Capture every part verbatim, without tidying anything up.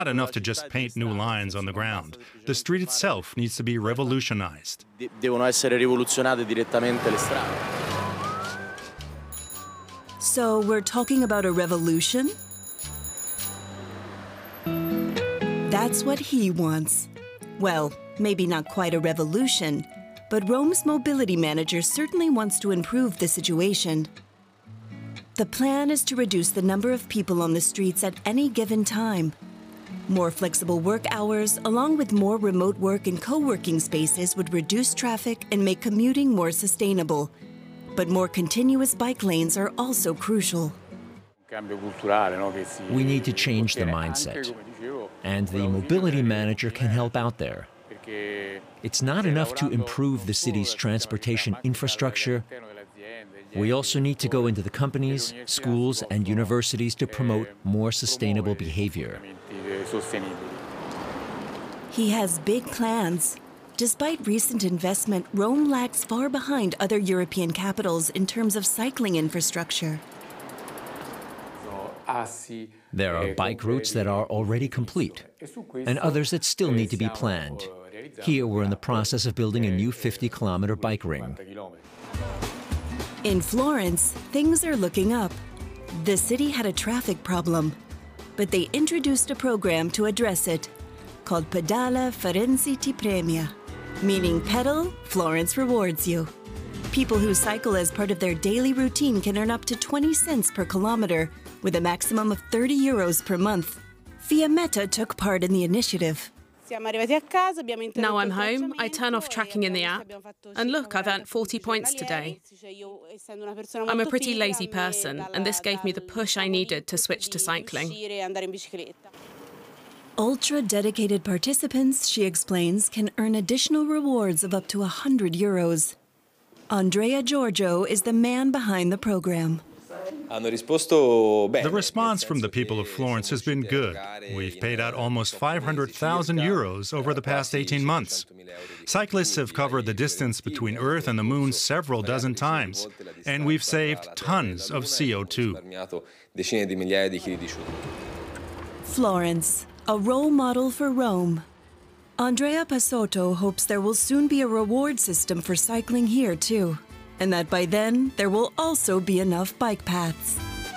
Not enough to just paint new lines on the ground. The street itself needs to be revolutionized. Devono essere rivoluzionate direttamente le strade. So we're talking about a revolution? That's what he wants. Well, maybe not quite a revolution, but Rome's mobility manager certainly wants to improve the situation. The plan is to reduce the number of people on the streets at any given time. More flexible work hours, along with more remote work and co-working spaces, would reduce traffic and make commuting more sustainable. But more continuous bike lanes are also crucial. We need to change the mindset, and the mobility manager can help out there. It's not enough to improve the city's transportation infrastructure. We also need to go into the companies, schools, and universities to promote more sustainable behavior. He has big plans. Despite recent investment, Rome lags far behind other European capitals in terms of cycling infrastructure. There are bike routes that are already complete, and others that still need to be planned. Here, we're in the process of building a new fifty kilometer bike ring. In Florence, things are looking up. The city had a traffic problem, but they introduced a program to address it, called Pedala Firenze ti premia, meaning pedal, Florence rewards you. People who cycle as part of their daily routine can earn up to twenty cents per kilometer, with a maximum of thirty euros per month. Fiammetta took part in the initiative. Now I'm home, I turn off tracking in the app, and look, I've earned forty points today. I'm a pretty lazy person, and this gave me the push I needed to switch to cycling. Ultra-dedicated participants, she explains, can earn additional rewards of up to one hundred euros. Andrea Giorgio is the man behind the program. The response from the people of Florence has been good. We've paid out almost five hundred thousand euros over the past eighteen months. Cyclists have covered the distance between Earth and the Moon several dozen times, and we've saved tons of C O two. Florence, a role model for Rome. Andrea Pasotto hopes there will soon be a reward system for cycling here, too, and that by then, there will also be enough bike paths.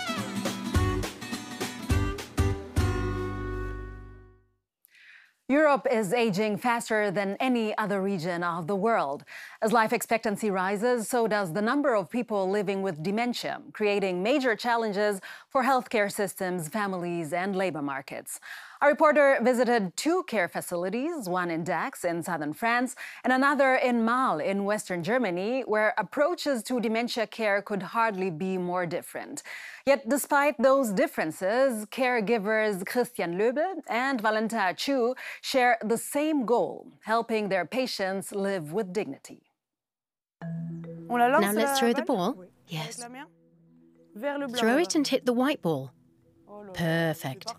Europe is aging faster than any other region of the world. As life expectancy rises, so does the number of people living with dementia, creating major challenges for healthcare systems, families, and labor markets. Our reporter visited two care facilities, one in Dax in southern France and another in Marl in western Germany, where approaches to dementia care could hardly be more different. Yet despite those differences, caregivers Christian Löbel and Valentin Chu share the same goal, helping their patients live with dignity. Now let's throw the ball. Yes. Throw it and hit the white ball. Perfect.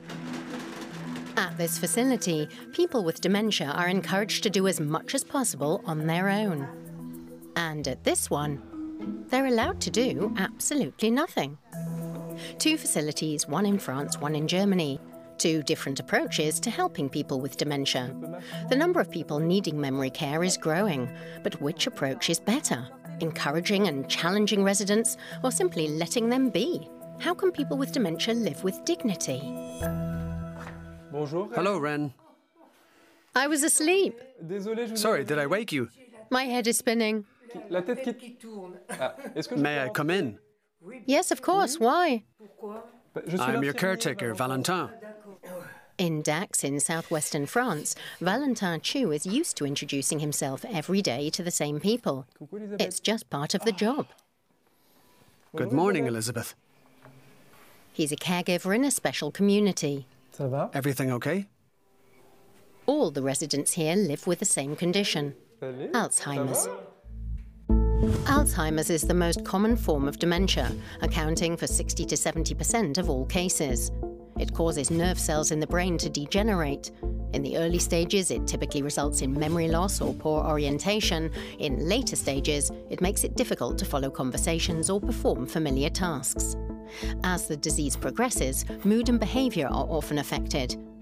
At this facility, people with dementia are encouraged to do as much as possible on their own. And at this one, they're allowed to do absolutely nothing. Two facilities, one in France, one in Germany. Two different approaches to helping people with dementia. The number of people needing memory care is growing, but which approach is better? Encouraging and challenging residents, or simply letting them be? How can people with dementia live with dignity? Hello, Ren. I was asleep. Sorry, did I wake you? My head is spinning. May I come in? Yes, of course. Why? I'm your caretaker, Valentin. In Dax, in southwestern France, Valentin Chu is used to introducing himself every day to the same people. It's just part of the job. Good morning, Elizabeth. He's a caregiver in a special community. Everything okay? All the residents here live with the same condition, Alzheimer's. Alzheimer's is the most common form of dementia, accounting for sixty to seventy percent of all cases. It causes nerve cells in the brain to degenerate. In the early stages, it typically results in memory loss or poor orientation. In later stages, it makes it difficult to follow conversations or perform familiar tasks. As the disease progresses, mood and behavior are often affected.